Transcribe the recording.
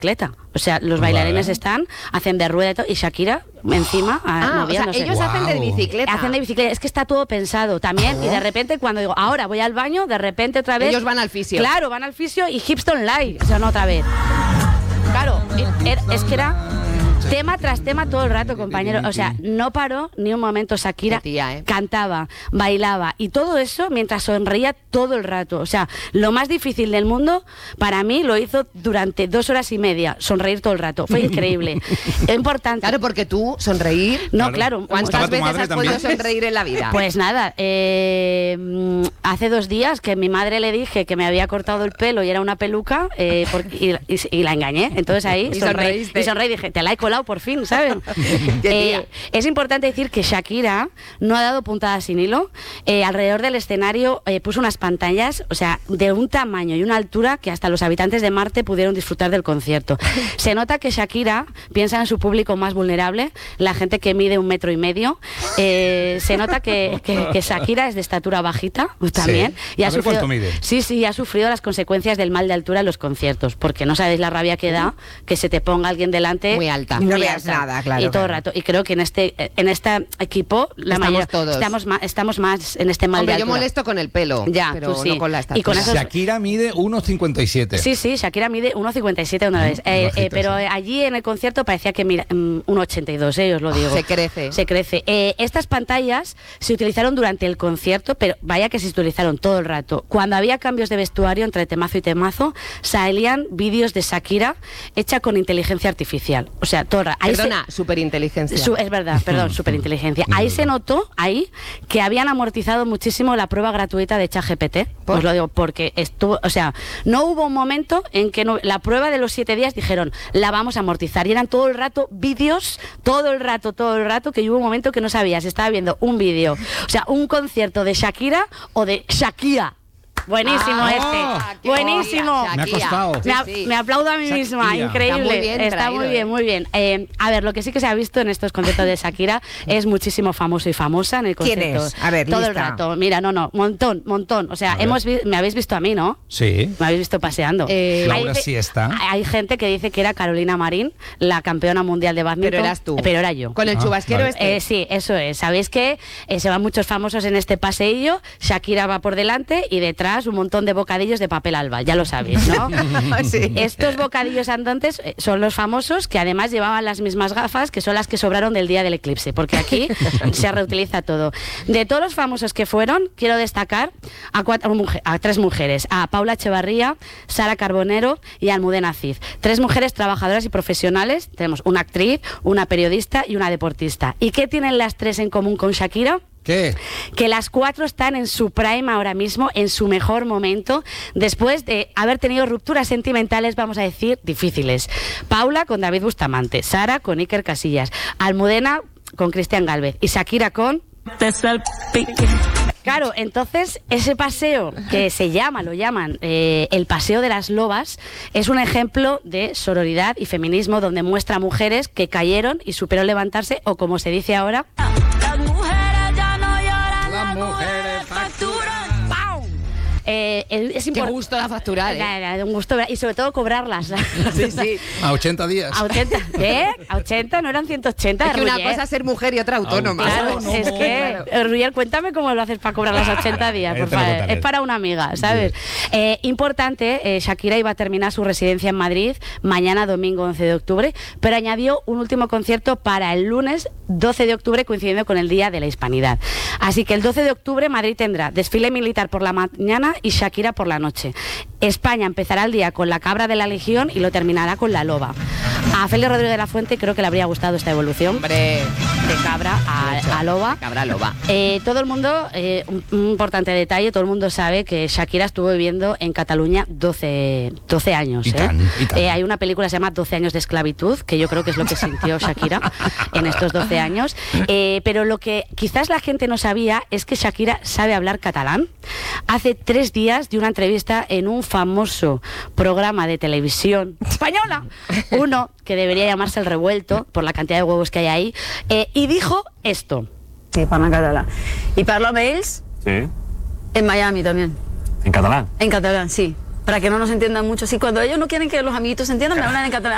bicicleta. O sea, los bailarines hacen de rueda y todo, y Shakira encima moviéndose. O sea, ellos hacen de bicicleta. Hacen de bicicleta, es que está todo pensado también. Y de repente cuando digo, ahora voy al baño, de repente otra vez... Ellos van al fisio. Claro, van al fisio y Hipston Live, o sea, no otra vez. Claro, es que era tema tras tema todo el rato, compañero. O sea, no paró ni un momento. Shakira cantaba, bailaba y todo eso mientras sonreía todo el rato. O sea, lo más difícil del mundo para mí lo hizo durante 2 horas y media, sonreír todo el rato. Fue increíble. Es importante. Claro, porque tú sonreír... No, claro. ¿Cuántas veces has podido sonreír en la vida? Pues nada, hace 2 días que mi madre le dije que me había cortado el pelo y era una peluca y la engañé. Entonces ahí sonreí y dije, te la he colado por fin, ¿sabes? Es importante decir que Shakira no ha dado puntadas sin hilo. Alrededor del escenario puso unas pantallas, o sea, de un tamaño y una altura que hasta los habitantes de Marte pudieron disfrutar del concierto. Se nota que Shakira piensa en su público más vulnerable, la gente que mide 1,5 metros. Se nota que Shakira es de estatura bajita también. Sí. Y ha sufrido, ¿cuánto mide? Sí, ha sufrido las consecuencias del mal de altura en los conciertos, porque no sabéis la rabia que da que se te ponga alguien delante muy alta. Muy no alta. veas nada, claro. Y todo el rato. Y creo que en este equipo la mayoría todos. Estamos más en este mal de altura. Yo molesto con el pelo, pero tú sí. no con la estatura. Y con esos... Shakira mide 1,57. Sí, Shakira mide 1,57 una vez. Pero allí en el concierto parecía que mira 1,82, os lo digo. Se crece. Estas pantallas se utilizaron durante el concierto, pero vaya que se utilizaron todo el rato. Cuando había cambios de vestuario entre temazo y temazo, salían vídeos de Shakira hecha con inteligencia artificial. O sea, todo el rato. Perdona, superinteligencia. Es verdad, perdón, superinteligencia. Ahí se notó, que habían amortizado muchísimo la prueba gratuita de ChatGPT. Os lo digo, porque estuvo, o sea, no hubo un momento en que la prueba de los 7 días dijeron, la vamos a amortizar. Y eran todo el rato vídeos, todo el rato, que hubo un momento que no sabías, estaba viendo un vídeo. O sea, un concierto de Shakira o de Shakira. Buenísimo buenísimo. Me ha costado. Me aplaudo a mí misma, increíble. Está muy bien. A ver, lo que sí que se ha visto en estos conciertos de Shakira es muchísimo famoso y famosa en el concierto. ¿Quién es? A ver, todo lista. El rato. Mira, montón. O sea, me habéis visto a mí, ¿no? Sí. Me habéis visto paseando. Laura sí está. Hay gente que dice que era Carolina Marín, la campeona mundial de badminton. Pero eras tú. Pero era yo. Con el chubasquero sí, eso es. Sabéis que se van muchos famosos en este paseillo. Shakira va por delante y detrás un montón de bocadillos de papel alba, ya lo sabéis, ¿no? Sí. Estos bocadillos andantes son los famosos que además llevaban las mismas gafas que son las que sobraron del día del eclipse, porque aquí se reutiliza todo. De todos los famosos que fueron, quiero destacar a 3 mujeres, a Paula Echevarría, Sara Carbonero y Almudena Cid. 3 mujeres trabajadoras y profesionales. Tenemos una actriz, una periodista y una deportista. ¿Y qué tienen las 3 en común con Shakira? ¿Qué? Que las 4 están en su prime ahora mismo, en su mejor momento, después de haber tenido rupturas sentimentales, vamos a decir, difíciles. Paula con David Bustamante, Sara con Iker Casillas, Almudena con Cristian Gálvez y Shakira con... Claro, entonces ese paseo que lo llaman el paseo de las lobas, es un ejemplo de sororidad y feminismo donde muestra a mujeres que cayeron y supieron levantarse, o como se dice ahora... Las mujeres facturan. Qué gusto da facturar, un gusto, y sobre todo cobrarlas. Sí. A 80 días. ¿A 80? ¿Qué? ¿A 80? ¿No eran 180? Es que una cosa es ser mujer y otra autónoma. Claro, es que, Ruyer, cuéntame cómo lo haces para cobrar las 80 días, por favor. Es para una amiga, ¿sabes? Importante, Shakira iba a terminar su residencia en Madrid mañana, domingo 11 de octubre, pero añadió un último concierto para el lunes 12 de octubre, coincidiendo con el Día de la Hispanidad. Así que el 12 de octubre Madrid tendrá desfile militar por la mañana y Shakira por la noche. España empezará el día con la cabra de la Legión y lo terminará con la loba. A Félix Rodríguez de la Fuente creo que le habría gustado esta evolución. Hombre, de cabra a loba. Cabra a loba. Todo el mundo, un importante detalle, todo el mundo sabe que Shakira estuvo viviendo en Cataluña 12 años. Y tan. Hay una película que se llama 12 años de esclavitud, que yo creo que es lo que sintió Shakira en estos 12 años. Pero lo que quizás la gente no sabía es que Shakira sabe hablar catalán. Hace 3 días de una entrevista en un famoso programa de televisión española, uno que debería llamarse El Revuelto por la cantidad de huevos que hay ahí, y dijo esto. Sí, parla català. ¿Y parlo amb ells? Sí. En Miami también. ¿En catalán? En catalán, sí. Para que no nos entiendan mucho. Sí, cuando ellos no quieren que los amiguitos se entiendan, me hablan en catalán.